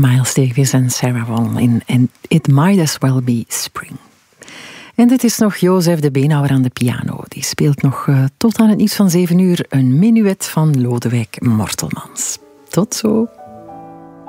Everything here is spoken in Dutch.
Miles Davis en Sarah Vaughan in And It Might As Well Be Spring. En dit is nog Jozef de Beenhouwer aan de piano. Die speelt nog tot aan het nieuws van 7 uur een menuet van Lodewijk Mortelmans. Tot zo.